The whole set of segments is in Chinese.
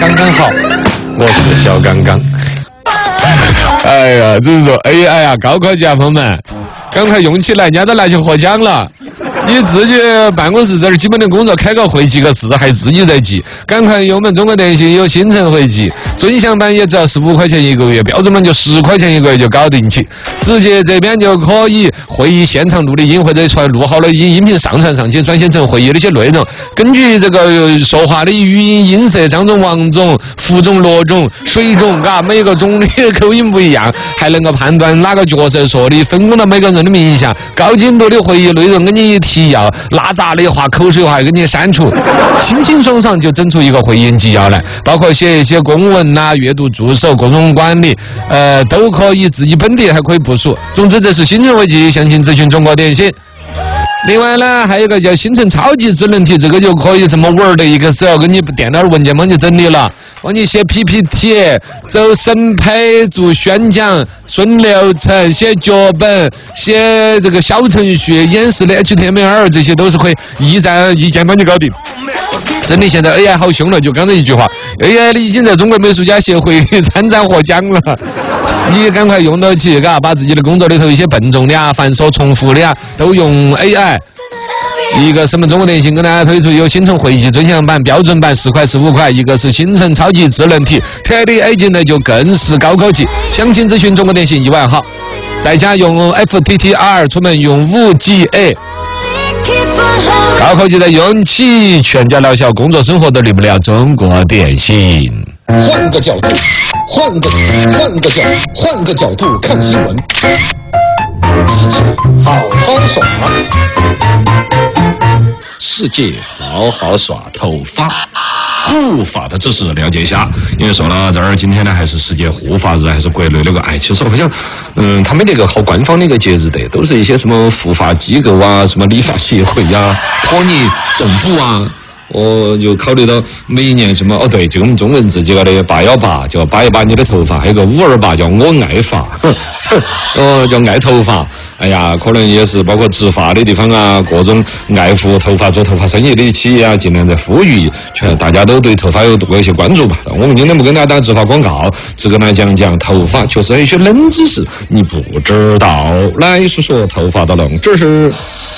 刚刚好，我是小刚刚。哎呀，只是说 AI 啊，高科技啊，朋友们，赶快用起来，人家都拿去获奖了。你自己办公室这儿基本的工作开个会记个事，还自己在记，赶快用我们中国电信有新城会记，尊享版也只要15块钱一个月，标准版就10块钱一个月就搞定起，直接这边就可以会议现场录的音或者传录好的音频上传上去，转写成会议的一些内容，根据这个说话的语音音色，张总、王总、副总、罗总、水总，每个总的口音不一样，还能够判断哪个角色说的，分工到每个人的名下，高精度的会议内容给你提要，拉杂的话、口水话给你删除，清清爽爽就整出一个会议纪要来，包括写一些公文呐、阅读助手、各种管理，都可以自己本地还可以部署。总之，这是新城会记，详情咨询中国电信。另外呢，还有一个叫新城超级智能体，这个就可以什么 Word、Excel 给你电脑文件帮你整理了，帮你写 PPT、走审配、做宣讲、顺流程、写脚本、写这个小程序、演示的 HTML， 这些都是可以一键帮你搞定。真的，现在 AI 好凶了，就刚才一句话 ，AI 已经在中国美术家协会参展获奖了。你赶快用到起，把自己的工作里头一些笨重的啊、繁琐重复的啊，都用 AI。一个是我们中国电信跟大家推出有新城会记尊享版、标准版10块、15块，一个是新城超级智能体，特的 A 进来就更是高科技。详情咨询中国电信1万号，在家用 FTTR， 出门用5GA。高科技的用起，全家老小工作生活都离不了中国电信。 换个角度，换个角度看新闻，世界好好耍头发。护发的知识了解一下，因为说了这儿今天呢还是世界护发日，还是国内那个其实好像他们那个好官方那个节日的，都是一些什么护发机构啊、什么理发协会啊、托尼总部啊。我就考虑到每一年什么对，就我们中文自己搞的818叫拔一拔你的头发，还有个528叫我爱发，叫爱头发。哎呀，可能也是包括植发的地方啊，各种爱护头发、做头发生意的企业啊，尽量在呼吁，大家都对头发有多一些关注吧。我们今天不跟大家打植发广告，只跟大家讲讲头发，确实有一些冷知识你不知道。来说说头发的冷知识。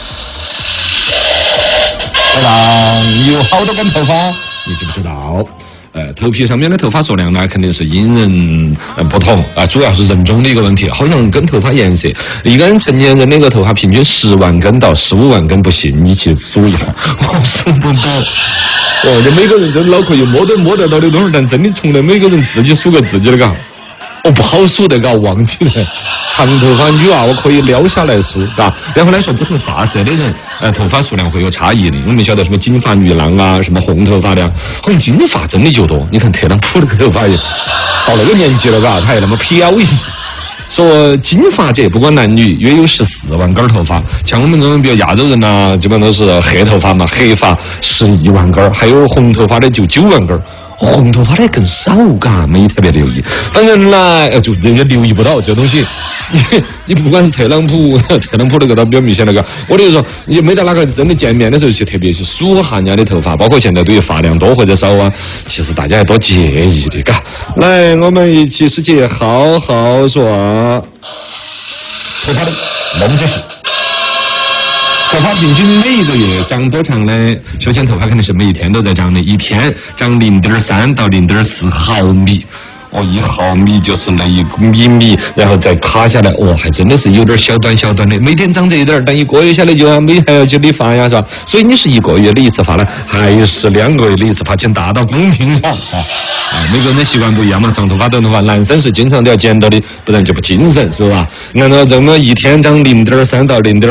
有好多根头发，你知不知道？头皮上面的头发数量呢，肯定是因人不同啊，主要是人种的一个问题。好像跟头发颜色，一个人成年人那个头发平均10万根到15万根，不信你去数一下，我数不到。这每个人真脑壳有摸得到的东西，但真的从来每个人自己数个自己的不好数的忘记了。长头发女娃我可以撩下来数，然后来说不同发色的人，头发数量会有差异的。我们晓得什么金发女郎啊，什么红头发的，好像金发真的就多。你看特朗普那个头发也到那个年纪了，他还那么飘逸。说金发者不管男女约有14万根头发，像我们这种比如亚洲人呐，基本都是黑头发嘛，黑发11万根，还有红头发的就9万根。红头发的更少，没特别留意。反正呢，就人家留意不到这东西。你不管是特朗普那个，他比较明显那个，我就说，你没得哪个真的见面的时候去特别去数下人家的头发，包括现在对于发量多或者少啊，其实大家也多介意的，来，我们一起世界好好耍头发的冷知识。头发平均每一个月长多长呢？首先头发肯定是每一天都在长的，一天长0.3到0.4毫米。1毫米就是那1米，然后再塌下来，还真的是有点小短的。每天长这一点，但1个月下来就还要去理发呀，是吧？所以你是1个月理一次发呢，还是2个月理一次发，请达到公平上每个人的习惯不一样嘛，长头发、短头发，男生是经常都要剪到的，不然就不精神，是吧？按照这么一天长0.3到0.4